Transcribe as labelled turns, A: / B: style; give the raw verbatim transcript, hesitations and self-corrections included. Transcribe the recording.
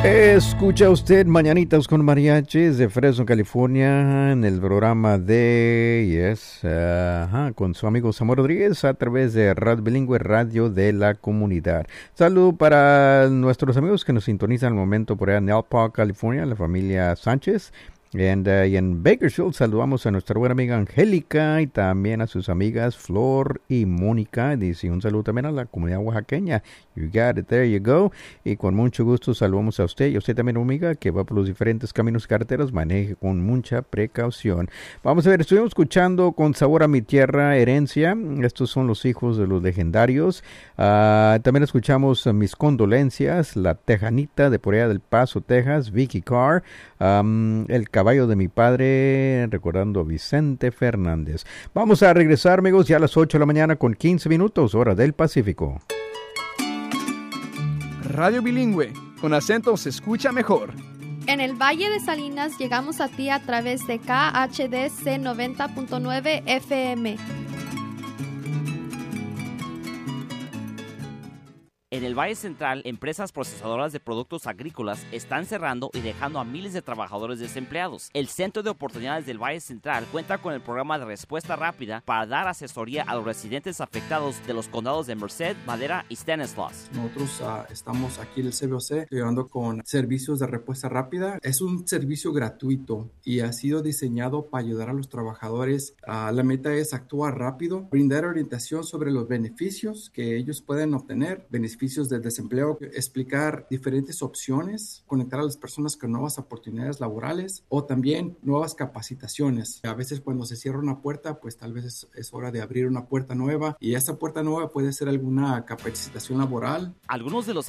A: Escucha usted Mañanitas con Mariachis de Fresno, California, en el programa de Yes, uh, ajá, con su amigo Samuel Rodríguez a través de Radio Bilingüe, Radio de la Comunidad. Salud para nuestros amigos que nos sintonizan al momento por allá en Elk Park, California, la familia Sánchez. And, uh, y en Bakersfield saludamos a nuestra buena amiga Angélica y también a sus amigas Flor y Mónica. Dice un saludo también a la comunidad oaxaqueña. You got it, there you go. Y con mucho gusto saludamos a usted y a usted también, amiga, que va por los diferentes caminos y carreteras. Maneje con mucha precaución. Vamos a ver, estuvimos escuchando Con Sabor a Mi Tierra, Herencia. Estos son los hijos de los legendarios. Uh, también escuchamos uh, Mis Condolencias, La Tejanita de por allá del Paso, Texas, Vicky Carr. Um, el Caballo de mi Padre, recordando a Vicente Fernández. Vamos a regresar, amigos, ya a las ocho de la mañana con quince minutos, hora del Pacífico.
B: Radio Bilingüe, con acento se escucha mejor.
C: En el Valle de Salinas llegamos a ti a través de K H D C noventa punto nueve F M.
D: En el Valle Central, empresas procesadoras de productos agrícolas están cerrando y dejando a miles de trabajadores desempleados. El Centro de Oportunidades del Valle Central cuenta con el programa de respuesta rápida para dar asesoría a los residentes afectados de los condados de Merced, Madera y Stanislaus.
E: Nosotros uh, estamos aquí en el C B O C ayudando con servicios de respuesta rápida. Es un servicio gratuito y ha sido diseñado para ayudar a los trabajadores. Uh, la meta es actuar rápido, brindar orientación sobre los beneficios que ellos pueden obtener, beneficios del desempleo, explicar diferentes opciones, conectar a las personas con nuevas oportunidades laborales o también nuevas capacitaciones. A veces cuando se cierra una puerta, pues tal vez es, es hora de abrir una puerta nueva y esa puerta nueva puede ser alguna capacitación laboral.
D: Algunos de los